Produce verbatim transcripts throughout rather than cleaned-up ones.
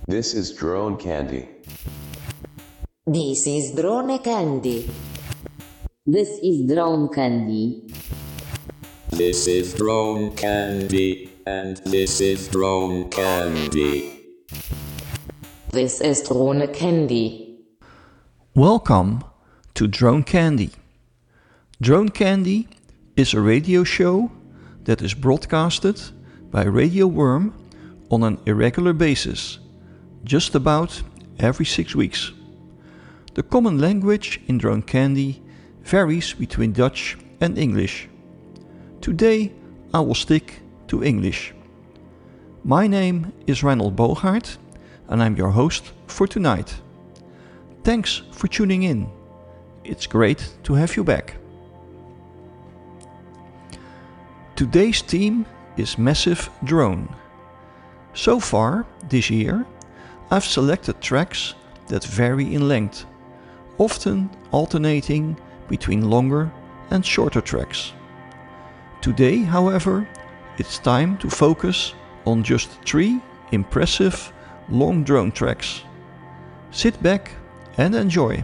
This is Drone Candy. This is Drone Candy. This is Drone Candy. This is Drone Candy, and this is Drone Candy. This is Drone Candy. Welcome to Drone Candy. Drone Candy is a radio show that is broadcasted by Radio Worm on an irregular basis, just about every six weeks. The common language in Drone Candy varies between Dutch and English. Today I will stick to English. My name is Reinhold Bogaert and I'm your host for tonight. Thanks for tuning in. It's great to have you back. Today's theme is Massive Drone. So far this year, I've selected tracks that vary in length, often alternating between longer and shorter tracks. Today, however, it's time to focus on just three impressive long drone tracks. Sit back and enjoy.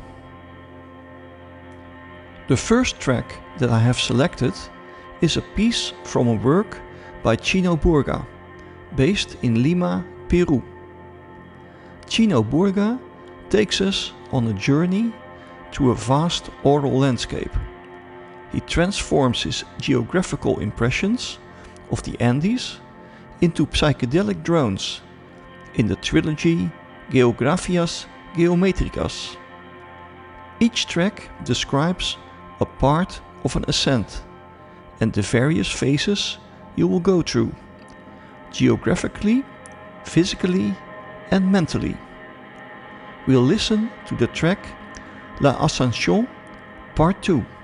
The first track that I have selected is a piece from a work by Chino Burga, based in Lima, Peru. Chino Burga takes us on a journey through a vast aural landscape. He transforms his geographical impressions of the Andes into psychedelic drones in the trilogy Geografias Geometricas. Each track describes a part of an ascent and the various phases you will go through, geographically, physically and mentally. We'll listen to the track La Ascension Part two.